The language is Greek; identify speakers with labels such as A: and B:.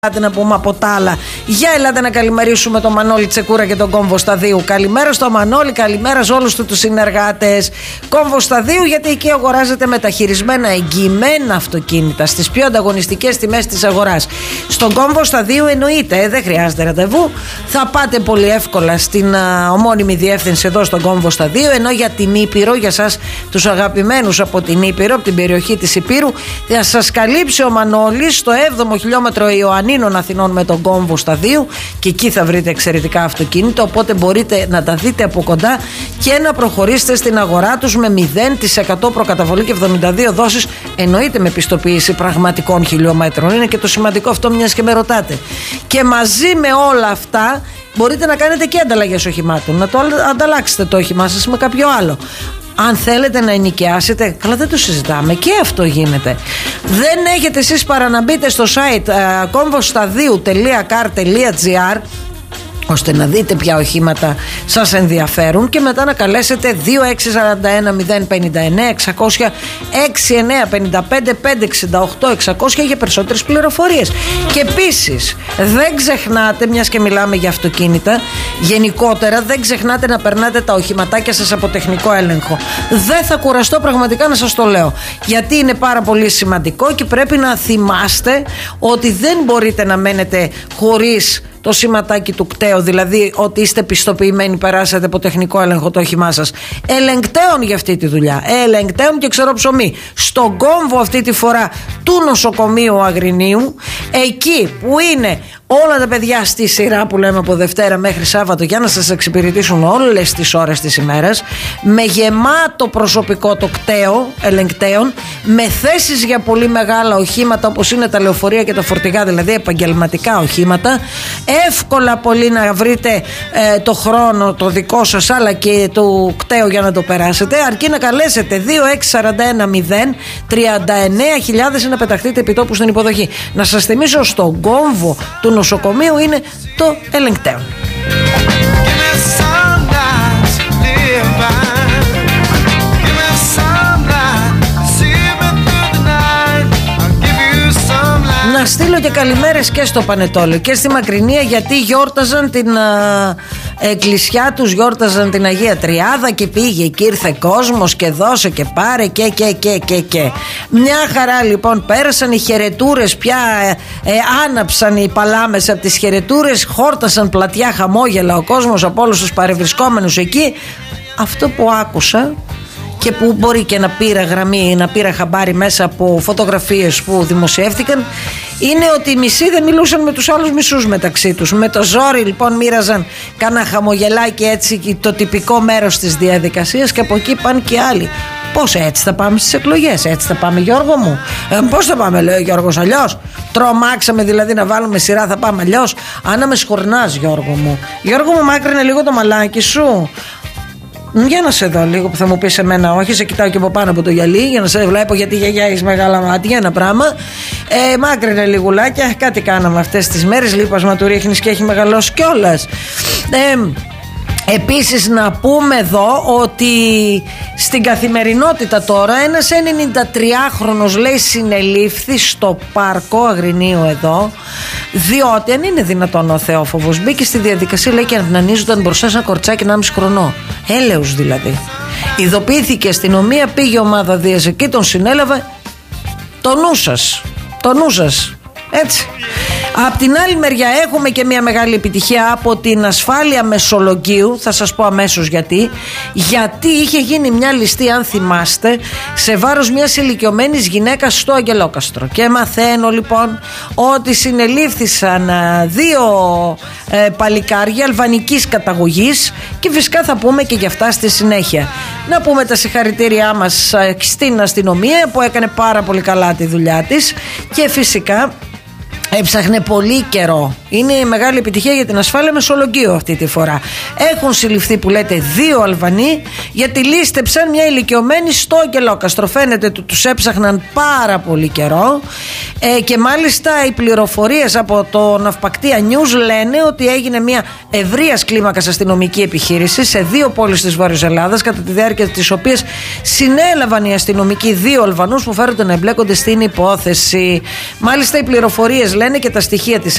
A: Ελάτε να πούμε από τα άλλα. Για ελάτε να καλημερίσουμε τον Μανώλη Τσεκούρα και τον Κόμβο Σταδίου. Καλημέρα στο Μανώλη, καλημέρα σε όλους τους συνεργάτες. Κόμβο Σταδίου, γιατί εκεί αγοράζετε μεταχειρισμένα εγγυημένα αυτοκίνητα στις πιο ανταγωνιστικές τιμές της αγοράς. Στον Κόμβο Σταδίου εννοείται, δεν χρειάζεται ραντεβού. Θα πάτε πολύ εύκολα στην ομώνυμη διεύθυνση εδώ στον Κόμβο Σταδίου. Ενώ για την Ήπειρο, για σας τους αγαπημένους από την Ήπειρο, από την περιοχή της Υπήρου, θα σας καλύψει ο Μανώλης στο 7ο χιλιόμετρο Ιωαννίνων Αθηνών με τον Κόμβο Σταδίου, και εκεί θα βρείτε εξαιρετικά αυτοκίνητα, οπότε μπορείτε να τα δείτε από κοντά και να προχωρήσετε στην αγορά τους με 0% προκαταβολή και 72 δόσεις, εννοείται με πιστοποίηση πραγματικών χιλιόμετρων. Είναι και το σημαντικό αυτό, μιας και με ρωτάτε. Και μαζί με όλα αυτά μπορείτε να κάνετε και ανταλλαγές οχημάτων, να το ανταλλάξετε το όχημά σας με κάποιο άλλο. Αν θέλετε να ενοικιάσετε, καλά, δεν το συζητάμε, και αυτό γίνεται. Δεν έχετε εσείς παρά να μπείτε στο site komvostadiu.car.gr ώστε να δείτε ποια οχήματα σας ενδιαφέρουν και μετά να καλέσετε 2641-059-600-6955-568-600 για περισσότερες πληροφορίες. Και επίσης δεν ξεχνάτε, μιας και μιλάμε για αυτοκίνητα γενικότερα, δεν ξεχνάτε να περνάτε τα οχηματάκια σας από τεχνικό έλεγχο. Δεν θα κουραστώ πραγματικά να σας το λέω, γιατί είναι πάρα πολύ σημαντικό και πρέπει να θυμάστε ότι δεν μπορείτε να μένετε χωρίς το σηματάκι του κταίου, δηλαδή ότι είστε πιστοποιημένοι, περάσατε από τεχνικό έλεγχο το όχημά σας. Ελεγκτέων για αυτή τη δουλειά. Ελεγκτέων και ξέρω ψωμί. Στον Κόμβο αυτή τη φορά του νοσοκομείου Αγρινίου, εκεί που είναι όλα τα παιδιά στη σειρά που λέμε από Δευτέρα μέχρι Σάββατο για να σας εξυπηρετήσουν όλες τις ώρες της ημέρας, με γεμάτο προσωπικό το κταίο ελεγκτέων, με θέσεις για πολύ μεγάλα οχήματα όπως είναι τα λεωφορεία και τα φορτηγά, δηλαδή επαγγελματικά οχήματα. Εύκολα πολύ να βρείτε το χρόνο το δικό σας αλλά και το κταίο για να το περάσετε, αρκεί να καλέσετε 2641-039.000 να πεταχτείτε επιτόπου στην υποδοχή. Να σας θυμίσω, στον Κόμβο του νοσοκομείου είναι το ελεγκτέο. Να στείλω και καλημέρες και στο Πανετόλιο και στη Μακρινία, γιατί γιόρταζαν την εκκλησιά τους, γιόρταζαν την Αγία Τριάδα και πήγε και ήρθε κόσμος και δώσε και πάρε και. Μια χαρά λοιπόν, πέρασαν οι χαιρετούρες, πια άναψαν οι παλάμες από τις χαιρετούρες, χόρτασαν πλατιά χαμόγελα ο κόσμος από όλους τους παρευρισκόμενους εκεί. Αυτό που άκουσα και που μπορεί και να πήρα γραμμή, να πήρα χαμπάρι μέσα από φωτογραφίες που δημοσιεύτηκαν, είναι ότι οι μισοί δεν μιλούσαν με τους άλλους μισούς μεταξύ τους. Με το ζόρι λοιπόν μοίραζαν κάνα χαμογελάκι, έτσι, το τυπικό μέρος της διαδικασίας, και από εκεί πάνε και άλλοι. Πώς έτσι θα πάμε στις εκλογές, έτσι θα πάμε Γιώργο μου? Πώς θα πάμε, λέει ο Γιώργος, αλλιώς? Τρομάξαμε δηλαδή να βάλουμε σειρά, θα πάμε αλλιώς? Άνα με σχορνάς, Γιώργο μου. Γιώργο μου, μάκρυνε λίγο το μαλάκι σου. Για να σε δω λίγο, που θα μου πεις εμένα όχι, σε κοιτάω και από πάνω από το γυαλί για να σε βλέπω, γιατί γιαγιά έχεις μεγάλα μάτια, ένα πράγμα. Μάκρυνε λιγουλάκια, κάτι κάναμε αυτές τις μέρες, λίπασμα του ρίχνεις και έχει μεγαλώσει κιόλας. Επίσης να πούμε εδώ ότι στην καθημερινότητα τώρα ένας 93χρονος, λέει, συνελήφθη στο πάρκο Αγρινίου εδώ, διότι, αν είναι δυνατόν ο Θεόφοβος, μπήκε στη διαδικασία, λέει, και ανανίζονταν μπροστά σε ένα κορτσάκι 1,5 χρονό. Έλεος δηλαδή. Ειδοποιήθηκε η αστυνομία, πήγε ομάδα Δίας εκεί, τον συνέλαβε. Το νου σας, έτσι. Απ' την άλλη μεριά έχουμε και μια μεγάλη επιτυχία από την ασφάλεια Μεσολογγίου. Θα σας πω αμέσως γιατί είχε γίνει μια ληστεία, αν θυμάστε, σε βάρος μιας ηλικιωμένης γυναίκας στο Αγγελόκαστρο. Και μαθαίνω λοιπόν ότι συνελήφθησαν 2 παλικάρια αλβανικής καταγωγής, και φυσικά θα πούμε και για αυτά στη συνέχεια. Να πούμε τα συγχαρητήριά μας στην αστυνομία που έκανε πάρα πολύ καλά τη δουλειά της, και φυσικά έψαχνε πολύ καιρό. Είναι η μεγάλη επιτυχία για την ασφάλεια Μεσολογγίου αυτή τη φορά. Έχουν συλληφθεί, που λέτε, 2 Αλβανοί, γιατί λίστεψαν μια ηλικιωμένη στο Αγγελόκαστρο. Φαίνεται ότι τους έψαχναν πάρα πολύ καιρό, και μάλιστα οι πληροφορίες από το Ναυπακτία News λένε ότι έγινε μια ευρείας κλίμακας αστυνομική επιχείρηση σε 2 πόλεις της Βόρειας Ελλάδας, κατά τη διάρκεια της οποίας συνέλαβαν οι αστυνομικοί 2 Αλβανούς που φέρονται να εμπλέκονται στην υπόθεση. Μάλιστα οι πληροφορίες λένε και τα στοιχεία της